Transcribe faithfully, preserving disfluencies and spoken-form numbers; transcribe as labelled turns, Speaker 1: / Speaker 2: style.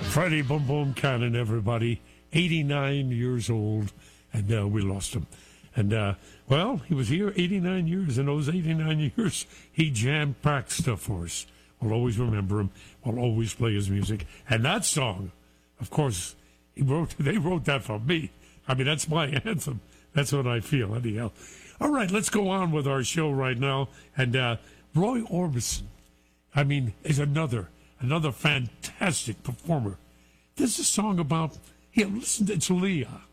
Speaker 1: Freddie Boom Boom Cannon, everybody, eighty-nine years old, and uh, we lost him. And, uh, well, he was here eighty-nine years. In those eighty-nine years, he jam-packed stuff for us. We'll always remember him. We'll always play his music. And that song, of course, he wrote. they wrote that for me. I mean, that's my anthem. That's what I feel, anyhow. All right, let's go on with our show right now. And uh, Roy Orbison, I mean, is another, another fantastic performer. This is a song about, yeah, listen, it's Leah.